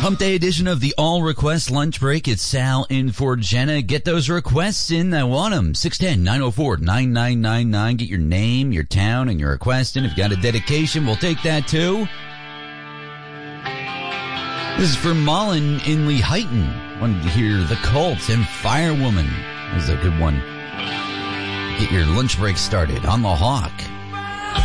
Hump Day edition of the All Request Lunch Break. It's Sal in for Jenna. Get those requests in. I want them. 610-904-9999. Get your name, your town, and your request in. If you got a dedication, we'll take that too. This is for Mullen in Lehighton. Wanted to hear The Cult and Firewoman. That was a good one. Get your lunch break started on the Hawk.